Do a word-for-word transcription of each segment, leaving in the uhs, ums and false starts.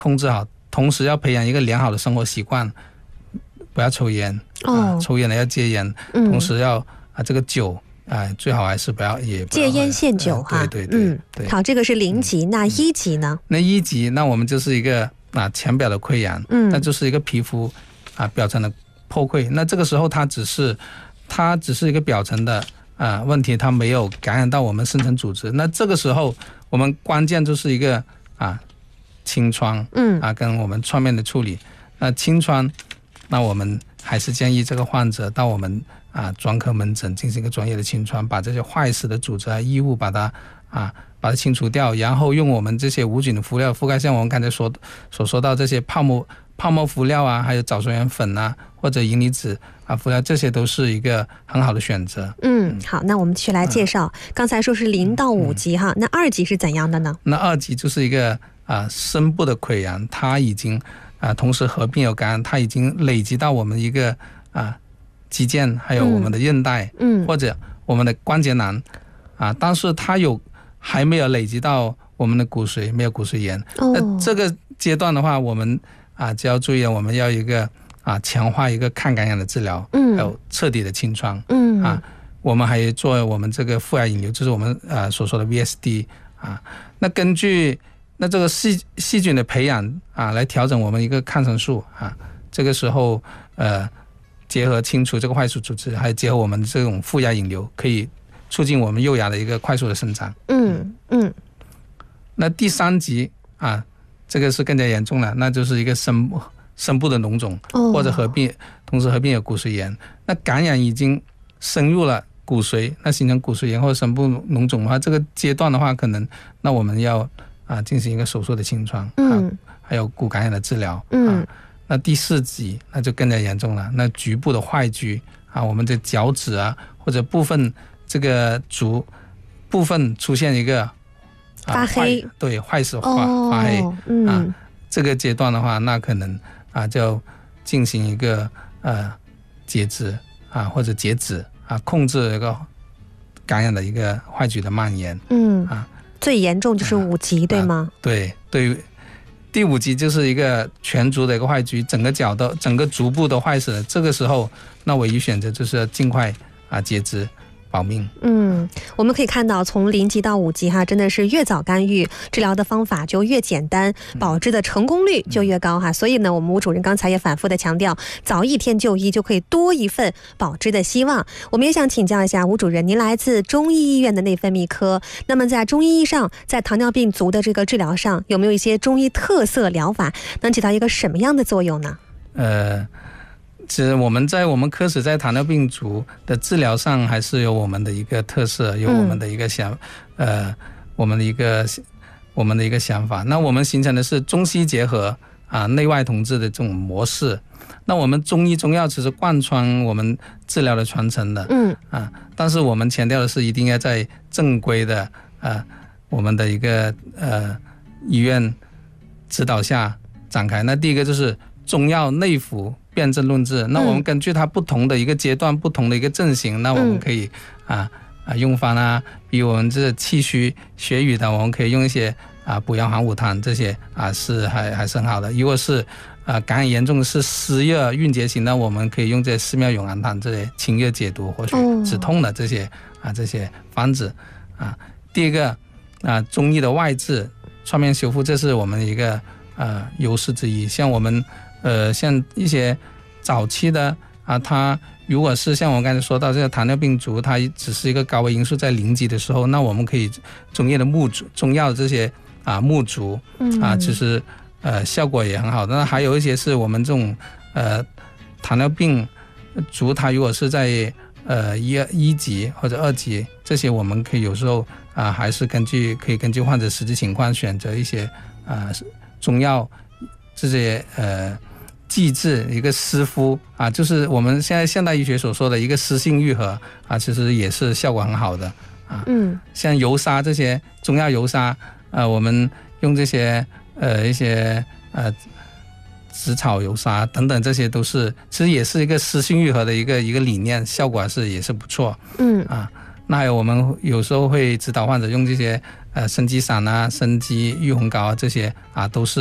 控制好，同时要培养一个良好的生活习惯，不要抽烟、哦啊、抽烟的要戒烟、嗯、同时要啊这个酒啊最好还是不要也不要戒烟限酒哈、 呃、对对对、嗯、对。 好，这个是零级、嗯、那一级呢？ 那一级那我们就是一个啊浅表的溃疡，嗯，那就是一个皮肤啊表层的破溃，那这个时候它只是它只是一个表层的啊问题，它没有感染到我们深层组织。那这个时候我们关键就是一个啊清创，嗯啊跟我们创面的处理。那清创，那我们还是建议这个患者到我们啊专科门诊进行一个专业的清创，把这些坏死的组织啊异物把它啊把它清除掉，然后用我们这些无菌的敷料覆盖，像我们刚才说所说到这些泡沫泡沫敷料啊，还有藻酸盐粉啊，或者银离子啊敷料，这些都是一个很好的选择。 嗯，好，那我们继续来介绍。嗯、刚才说是零到五级哈、嗯，那二级是怎样的呢？ 那二级就是一个啊深部的溃疡，它已经啊同时合并有感染，它已经累积到我们一个啊肌腱，还有我们的韧带，嗯，或者我们的关节囊啊，但是它有还没有累积到我们的骨髓，没有骨髓炎。哦、那这个阶段的话，我们啊，就要注意，我们要一个啊强化一个抗感染的治疗，嗯，还有彻底的清创，嗯啊，我们还做我们这个负压引流，就是我们啊所说的 V S D 啊。那根据那这个细细菌的培养啊，来调整我们一个抗生素啊。这个时候呃，结合清除这个坏死组织，还有结合我们这种负压引流，可以促进我们幼芽的一个快速的生长。嗯嗯。那第三级啊。这个是更加严重了，那就是一个深部深部的脓肿，哦、或者合并同时合并有骨髓炎。那感染已经深入了骨髓，那形成骨髓炎或者深部脓肿的话，这个阶段的话，可能那我们要啊进行一个手术的清创，嗯、啊，还有骨感染的治疗。嗯、啊，那第四级那就更加严重了，那局部的坏疽啊，我们的脚趾啊或者部分这个足部分出现一个。 啊、发黑， 对，坏死发、哦、发黑、嗯、啊，这个阶段的话，那可能啊就要进行一个呃截肢啊或者截止啊，控制一个感染的一个坏疽的蔓延。嗯啊， 最严重就是五级、啊、对吗？ 啊、对对，第五级就是一个全足的一个坏疽，整个脚的整个足部都坏死了。这个时候，那唯一选择就是要尽快啊截肢。保命。 嗯，我们可以看到从零级到五级哈，真的是越早干预，治疗的方法就越简单，保治的成功率就越高哈。所以呢，我们吴主任刚才也反复的强调，早一天就医就可以多一份保治的希望。我们也想请教一下吴主任，您来自中医医院的内分泌科，那么在中医上，在糖尿病足的这个治疗上，有没有一些中医特色疗法能起到一个什么样的作用呢？ 呃。其实我们在我们科室在糖尿病足的治疗上还是有我们的一个特色，有我们的一个想、嗯、呃我们的一个我们的一个想法。那我们形成的是中西结合啊内外同治的这种模式。那我们中医中药其实贯穿我们治疗的传承的，嗯啊，但是我们强调的是一定要在正规的呃我们的一个呃医院指导下展开。那第一个就是中药内服辨证论治，那我们根据它不同的一个阶段、嗯、不同的一个症型，那我们可以、嗯、啊啊用方啊，比如我们这气虚血瘀的，我们可以用一些啊补阳还五汤，这些啊是还还是很好的。如果是啊感染严重的是湿热蕴结型，那我们可以用这四妙永安汤这些清热解毒或许止痛的这些、哦、啊这些方子啊。第一个啊中医的外治创面修复，这是我们一个呃优势之一。像我们呃，像一些早期的啊，它如果是像我刚才说到这个糖尿病足，它只是一个高危因素在零级的时候，那我们可以中药的木足、中药的这些啊木足啊，其实呃效果也很好。那还有一些是我们这种呃糖尿病足，它如果是在呃一一级或者二级，这些我们可以有时候啊还是根据可以根据患者实际情况选择一些啊中药这些呃。剂治一个湿敷啊，就是我们现在现代医学所说的一个湿性愈合啊，其实也是效果很好的啊。嗯，像油砂这些中药油砂，呃，我们用这些呃一些呃紫草油砂等等，这些都是其实也是一个湿性愈合的一个一个理念，效果是也是不错。嗯啊，那还有我们有时候会指导患者用这些呃生肌散啊、生肌玉红膏啊，这些啊都是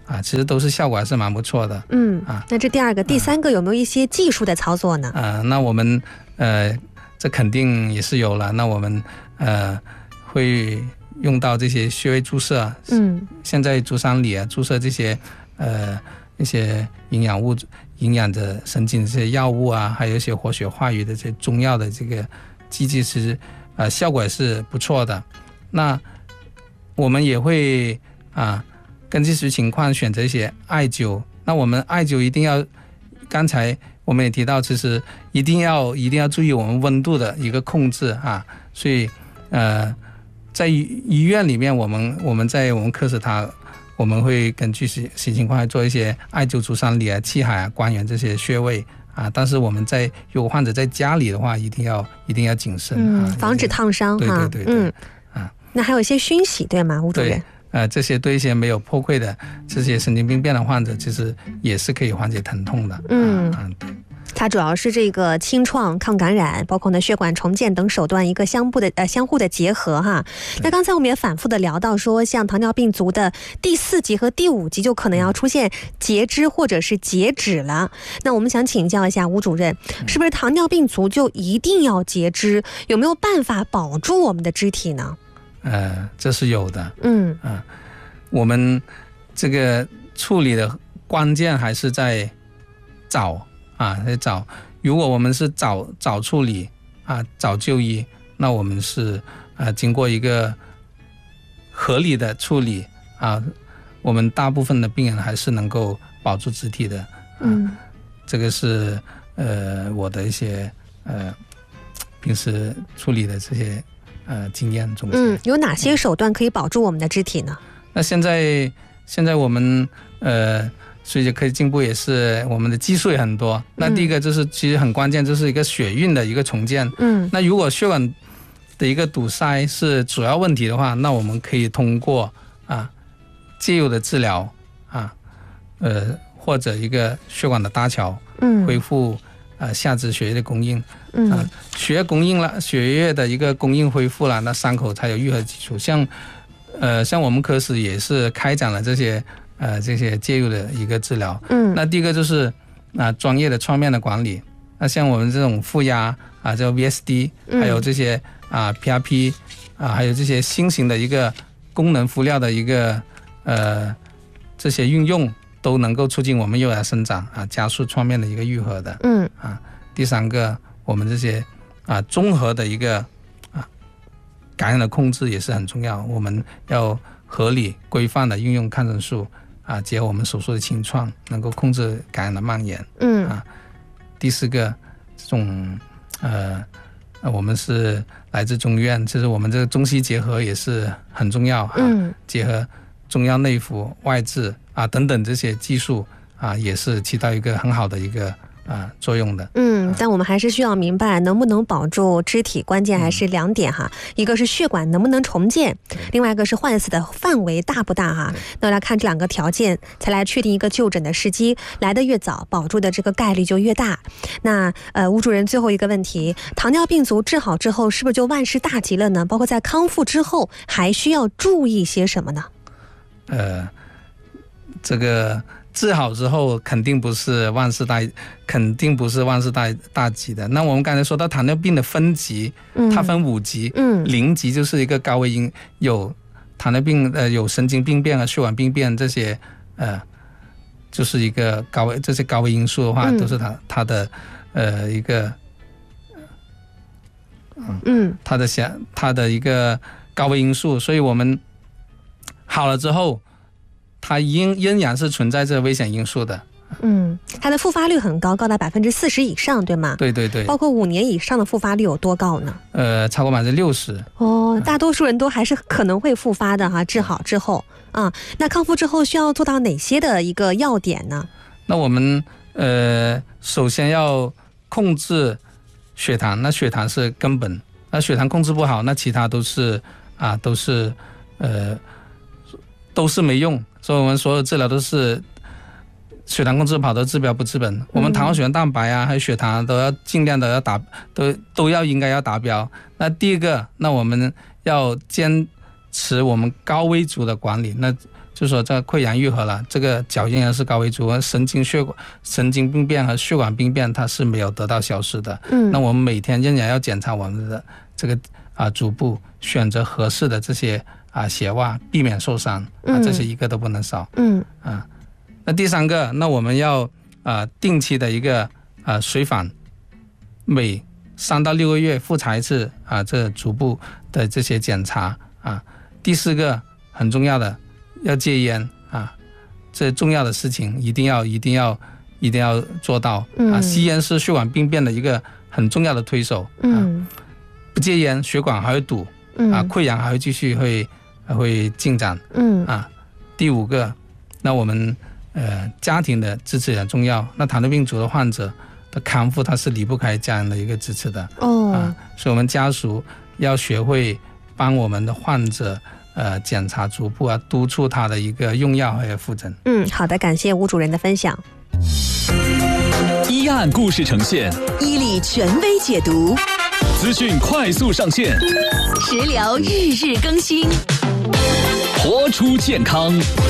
啊，其实都是效果还是蛮不错的。 嗯啊，那这第二个、第三个有没有一些技术的操作呢？ 啊，那我们呃，这肯定也是有了。那我们呃会用到这些穴位注射，嗯，现在足三里啊，注射这些呃一些营养物、营养的神经的这些药物啊，还有一些活血化瘀的这些中药的这个剂剂，其实呃效果也是不错的。那我们也会啊。根据实际情况选择一些艾灸，那我们艾灸一定要，刚才我们也提到，其实一定要一定要注意我们温度的一个控制啊，所以呃，在医院里面，我们我们在我们科室它，我们会根据实际情况来做一些艾灸足三里啊、气海啊、关元这些穴位啊，但是我们在如果患者在家里的话，一定要一定要谨慎， 嗯啊， 防止烫伤哈。 对对对对，嗯啊， 那还有一些熏洗对吗，吴主任？ 呃，这些对一些没有破溃的这些神经病变的患者，其实也是可以缓解疼痛的。 嗯， 啊、对， 它主要是这个清创、抗感染，包括呢血管重建等手段一个相互的呃相互的结合哈。那刚才我们也反复的聊到说，像糖尿病足的第四级和第五级就可能要出现截肢或者是截止了。那我们想请教一下吴主任，是不是糖尿病足就一定要截肢？有没有办法保住我们的肢体呢？ 呃，这是有的， 嗯啊、呃，我们这个处理的关键还是在早啊，在早。如果我们是早早处理啊，早就医，那我们是啊，经过一个合理的处理啊，我们大部分的病人还是能够保住肢体的。啊、 嗯， 这个是呃我的一些呃平时处理的这些。呃，经验总结。 嗯，有哪些手段可以保住我们的肢体呢？ 那现在，现在我们呃，随着科技进步，也是我们的技术也很多。那第一个就是，其实很关键，就是一个血运的一个重建。嗯，那如果血管的一个堵塞是主要问题的话，那我们可以通过啊介入的治疗啊，呃，或者一个血管的搭桥，嗯，恢复。呃，下肢血液的供应，嗯、呃，血液供应了，血液的一个供应恢复了，那伤口才有愈合基础。像，呃，像我们科室也是开展了这些呃这些介入的一个治疗。嗯，那第一个就是啊、呃、专业的创面的管理。那像我们这种负压啊，叫 V S D， 还有这些啊 P R P 啊，还有这些新型的一个功能敷料的一个呃这些运用。都能够促进我们幼芽生长啊，加速创面的一个愈合的。嗯啊，第三个，我们这些啊综合的一个啊感染的控制也是很重要，我们要合理规范的运用抗生素啊，结合我们手术的清创，能够控制感染的蔓延。嗯啊，第四个，这种呃，我们是来自中医院，就是我们这个中西结合也是很重要啊，嗯、结合中药内服、外治。啊，等等这些技术啊，也是起到一个很好的一个啊作用的。 嗯，但我们还是需要明白，能不能保住肢体，关键还是两点哈，嗯、一个是血管能不能重建，另外一个是患死的范围大不大哈。那来看这两个条件，才来确定一个就诊的时机，来得越早，保住的这个概率就越大。那呃，吴主任最后一个问题，糖尿病足治好之后，是不是就万事大吉了呢？包括在康复之后，还需要注意些什么呢？ 呃。这个治好之后肯定不是万事大，肯定不是万事大大吉的。那我们刚才说到糖尿病的分级，嗯、它分五级，嗯，零级就是一个高危因，有糖尿病呃有神经病变和血管病变这些呃，就是一个高危这些高危因素的话，嗯、都是它它的呃一个嗯嗯它的想它的一个高危因素，所以我们好了之后。它仍仍然是存在这危险因素的， 嗯，它的复发率很高，高达百分之四十以上，对吗？ 对对对， 包括五年以上的复发率有多高呢？ 呃，超过百分之六十。 哦，大多数人都还是可能会复发的哈，治好之后啊，那康复之后需要做到哪些的一个要点呢？ 那我们呃，首先要控制血糖，那血糖是根本，那血糖控制不好，那其他都是啊，都是呃，都是没用。所以我们所有治疗都是血糖控制不好的治标不治本。嗯、我们糖化血原蛋白啊，还有血糖都要尽量的要达，都都要应该要达标。那第一个，那我们要坚持我们高危族的管理。那就是说这溃疡愈合了，这个脚仍然是高危组，神经血管神经病变和血管病变它是没有得到消失的。 嗯， 那我们每天仍然要检查我们的这个啊足部，选择合适的这些啊鞋袜，避免受伤啊，这些一个都不能少。 嗯啊，那第三个，那我们要啊定期的一个啊随访，每三到六个月复查一次啊，这足部的这些检查啊。第四个很重要的，要戒烟啊，这重要的事情一定要一定要一定要做到啊。吸烟是血管病变的一个很重要的推手啊， 嗯， 不戒烟，血管还会堵啊，溃疡还会继续会会进展。 嗯啊，第五个，那我们呃家庭的支持也很重要。那糖尿病足的患者的康复，它是离不开家人的一个支持的。 哦， 啊，所以我们家属要学会帮我们的患者呃检查足部啊，督促他的一个用药还有复诊。 嗯，好的，感谢吴主任的分享。 医案故事呈现， 医理权威解读， 资讯快速上线， 食疗日日更新， 活出健康。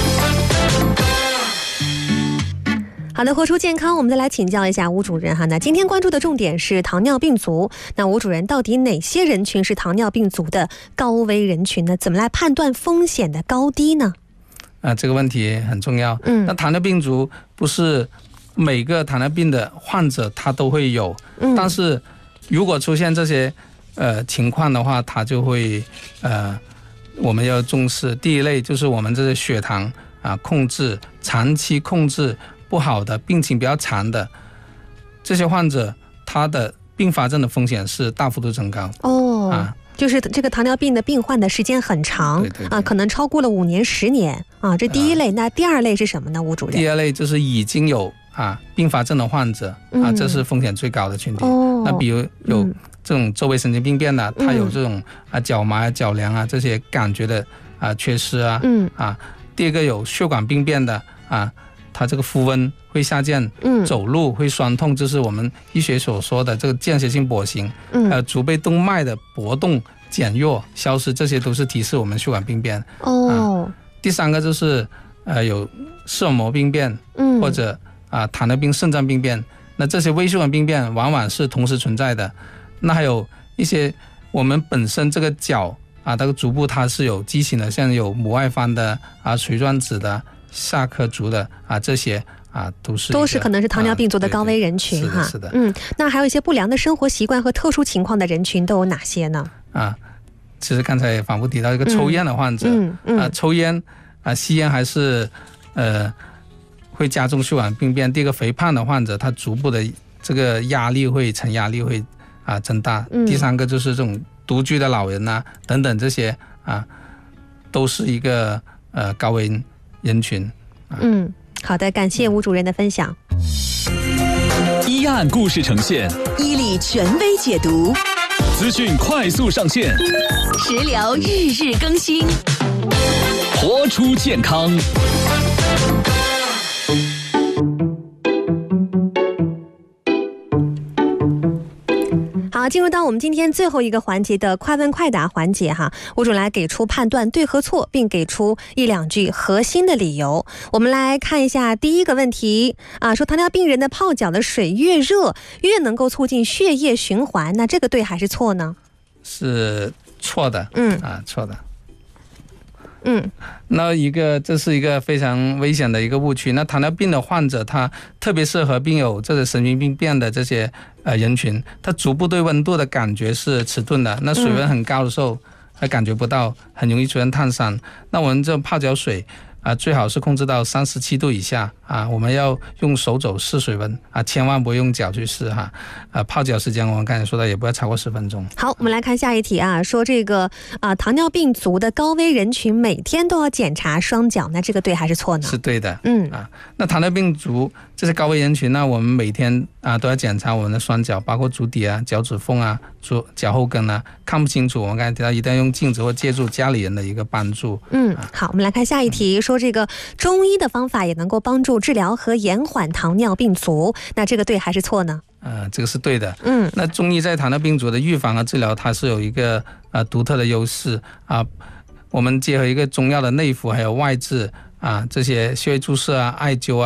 好的，活出健康，我们再来请教一下吴主任哈。那今天关注的重点是糖尿病足，那吴主任到底哪些人群是糖尿病足的高危人群呢？怎么来判断风险的高低呢？ 啊，这个问题很重要。 嗯， 那糖尿病足不是每个糖尿病的患者他都会有， 嗯， 但是如果出现这些呃情况的话，他就会呃我们要重视。第一类就是我们这些血糖啊控制长期控制不好的，病情比较长的这些患者，他的并发症的风险是大幅度增高。 哦， 啊， 就是这个糖尿病的病患的时间很长， 对对对啊，可能超过了五年、十年啊。这第一类，啊、那第二类是什么呢？吴主任？ 第二类就是已经有啊并发症的患者、嗯、啊，这是风险最高的群体。 哦， 那比如有这种周围神经病变的，嗯、他有这种啊脚麻、脚凉啊这些感觉的啊缺失啊， 嗯啊，第二个有血管病变的啊。它这个肤温会下降，嗯，走路会酸痛，这是我们医学所说的这个间歇性跛行，嗯，还有足背动脉的搏动减弱、消失，这些都是提示我们血管病变。 哦， 啊、第三个就是呃有视网膜病变，嗯，或者啊、呃、糖尿病、肾脏病变，那这些微血管病变往往是同时存在的。那还有一些我们本身这个脚啊，这个足部它是有畸形的，像有母外翻的啊、垂状子的。下颌足的啊，这些啊都是都是可能是糖尿病足的高危人群哈、 啊。是的， 嗯，那还有一些不良的生活习惯和特殊情况的人群都有哪些呢？ 啊，其实刚才也反复提到一个抽烟的患者， 嗯嗯嗯、 啊，抽烟啊，吸烟还是呃会加重血管病变。第二个，肥胖的患者，他足部的这个压力会承压力会啊增大。嗯、第三个就是这种独居的老人呐、啊、等等这些啊，都是一个呃高危人群。啊、 嗯，好的，感谢吴主任的分享。 医案故事呈现， 医理权威解读， 资讯快速上线， 食疗日日更新， 活出健康。 好，进入到我们今天最后一个环节的快问快答环节哈，吴主任来给出判断对和错，并给出一两句核心的理由。我们来看一下第一个问题啊，说糖尿病人的泡脚的水越热，越能够促进血液循环，那这个对还是错呢？ 是错的， 嗯啊，错的。 嗯， 那一个这是一个非常危险的一个误区。那糖尿病的患者，他特别适合并有这个神经病变的这些呃人群，他足部对温度的感觉是迟钝的，那水温很高的时候还感觉不到，很容易出现烫伤。那我们这泡脚水啊，最好是控制到三十七度以下啊，我们要用手肘试水温啊，千万不用脚去试哈。啊，泡脚时间我们刚才说的也不要超过十分钟。 好，我们来看下一题啊，说这个啊糖尿病足的高危人群每天都要检查双脚，那这个对还是错呢？ 是对的， 嗯啊，那糖尿病足这些高危人群呢，我们每天啊都要检查我们的双脚，包括足底啊、脚趾缝啊、足脚后跟啊，看不清楚，我们刚才提到一定要用镜子或借助家里人的一个帮助。 嗯，好，我们来看下一题，说这个中医的方法也能够帮助治疗和延缓糖尿病足，那这个对还是错呢？ 呃，这个是对的。 嗯， 那中医在糖尿病足的预防和治疗，它是有一个呃独特的优势啊。我们结合一个中药的内服还有外治啊。 啊，这些穴位注射啊、艾灸啊。